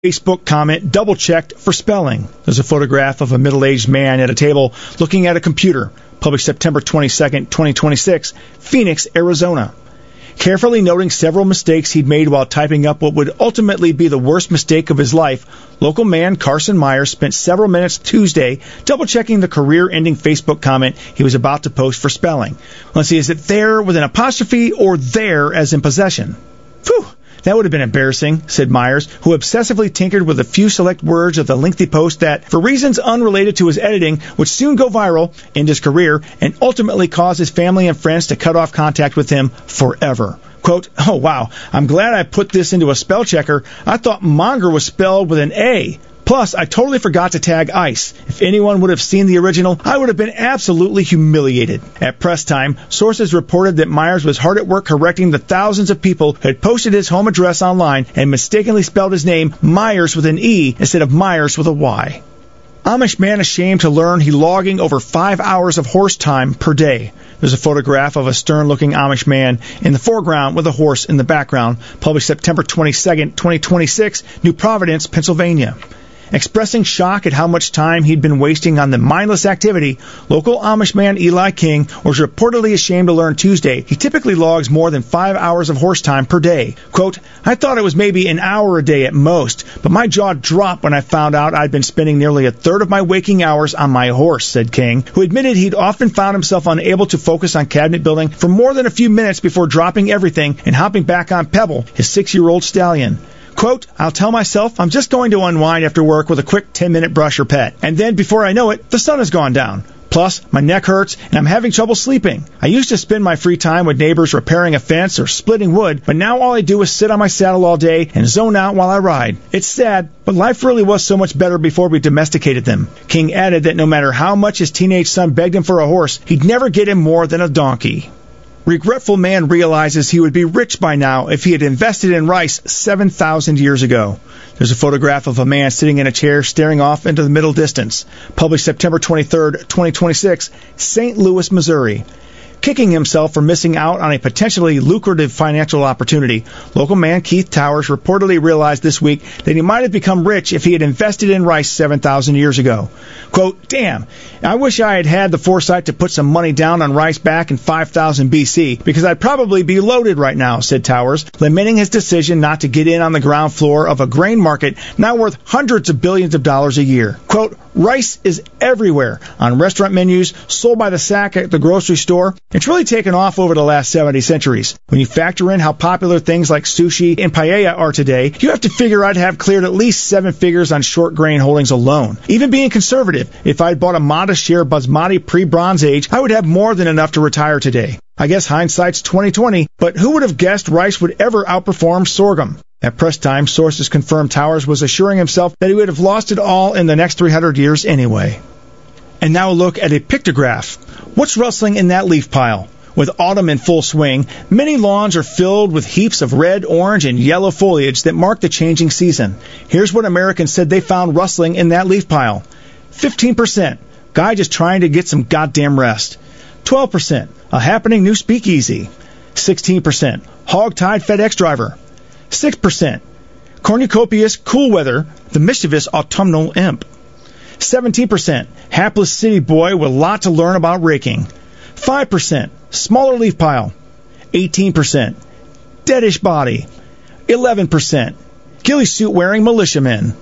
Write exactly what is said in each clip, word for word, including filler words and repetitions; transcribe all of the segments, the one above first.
Facebook comment double-checked for spelling. There's a photograph of a middle-aged man at a table looking at a computer. Published September twenty-second, twenty twenty-six, Phoenix, Arizona. Carefully noting several mistakes he'd made while typing up what would ultimately be the worst mistake of his life, local man Carson Myers spent several minutes Tuesday double-checking the career-ending Facebook comment he was about to post for spelling. Let's see, is it there with an apostrophe or there as in possession? Phew! That would have been embarrassing, said Myers, who obsessively tinkered with a few select words of the lengthy post that, for reasons unrelated to his editing, would soon go viral, end his career, and ultimately cause his family and friends to cut off contact with him forever. Quote, oh wow, I'm glad I put this into a spell checker. I thought monger was spelled with an A. Plus, I totally forgot to tag ICE. If anyone would have seen the original, I would have been absolutely humiliated. At press time, sources reported that Myers was hard at work correcting the thousands of people who had posted his home address online and mistakenly spelled his name Myers with an E instead of Myers with a Y. Amish man ashamed to learn he logging over five hours of horse time per day. There's a photograph of a stern-looking Amish man in the foreground with a horse in the background, published September twenty-second, twenty twenty-six, New Providence, Pennsylvania. Expressing shock at how much time he'd been wasting on the mindless activity, local Amish man Eli King was reportedly ashamed to learn Tuesday he typically logs more than five hours of horse time per day. Quote, I thought it was maybe an hour a day at most, but my jaw dropped when I found out I'd been spending nearly a third of my waking hours on my horse, said King, who admitted he'd often found himself unable to focus on cabinet building for more than a few minutes before dropping everything and hopping back on Pebble, his six-year-old stallion. Quote, I'll tell myself I'm just going to unwind after work with a quick ten-minute brush or pet. And then, before I know it, the sun has gone down. Plus, my neck hurts, and I'm having trouble sleeping. I used to spend my free time with neighbors repairing a fence or splitting wood, but now all I do is sit on my saddle all day and zone out while I ride. It's sad, but life really was so much better before we domesticated them. King added that no matter how much his teenage son begged him for a horse, he'd never get him more than a donkey. Regretful man realizes he would be rich by now if he had invested in rice seven thousand years ago. There's a photograph of a man sitting in a chair staring off into the middle distance. Published September twenty-third, twenty twenty-six, Saint Louis, Missouri. Kicking himself for missing out on a potentially lucrative financial opportunity, local man Keith Towers reportedly realized this week that he might have become rich if he had invested in rice seven thousand years ago. Quote, damn, I wish I had had the foresight to put some money down on rice back in five thousand B C, because I'd probably be loaded right now, said Towers, lamenting his decision not to get in on the ground floor of a grain market now worth hundreds of billions of dollars a year. Quote, rice is everywhere, on restaurant menus, sold by the sack at the grocery store. It's really taken off over the last seventy centuries. When you factor in how popular things like sushi and paella are today, you have to figure I'd have cleared at least seven figures on short grain holdings alone. Even being conservative, if I'd bought a modest share of basmati pre-Bronze Age, I would have more than enough to retire today. I guess hindsight's twenty twenty, but who would have guessed rice would ever outperform sorghum? At press time, sources confirmed Towers was assuring himself that he would have lost it all in the next three hundred years anyway. And now a look at a pictograph. What's rustling in that leaf pile? With autumn in full swing, many lawns are filled with heaps of red, orange, and yellow foliage that mark the changing season. Here's what Americans said they found rustling in that leaf pile. fifteen percent. Guy just trying to get some goddamn rest. twelve percent. A happening new speakeasy. sixteen percent. Hog-tied FedEx driver. six percent. Cornucopious cool weather, the mischievous autumnal imp. seventeen percent. Hapless city boy with a lot to learn about raking. five percent. Smaller leaf pile. eighteen percent. Deadish body. eleven percent. Ghillie suit wearing militiamen.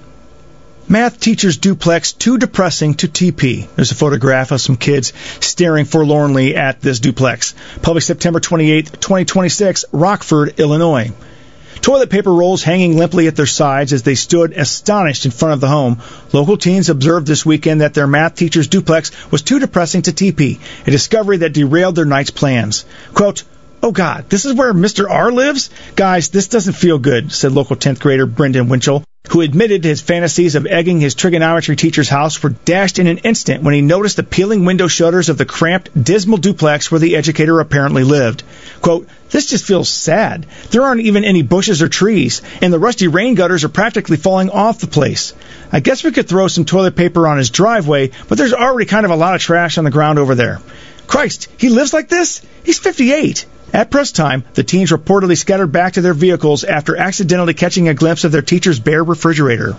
Math teacher's duplex too depressing to T P. There's a photograph of some kids staring forlornly at this duplex. Published September twenty-eighth, twenty twenty-six, Rockford, Illinois. Toilet paper rolls hanging limply at their sides as they stood astonished in front of the home. Local teens observed this weekend that their math teacher's duplex was too depressing to T P, a discovery that derailed their night's plans. Quote, oh God, this is where Mister R lives? Guys, this doesn't feel good, said local tenth grader Brendan Winchell, who admitted his fantasies of egging his trigonometry teacher's house were dashed in an instant when he noticed the peeling window shutters of the cramped, dismal duplex where the educator apparently lived. Quote, this just feels sad. There aren't even any bushes or trees, and the rusty rain gutters are practically falling off the place. I guess we could throw some toilet paper on his driveway, but there's already kind of a lot of trash on the ground over there. Christ, he lives like this? He's fifty-eight. At press time, the teens reportedly scattered back to their vehicles after accidentally catching a glimpse of their teacher's bare refrigerator.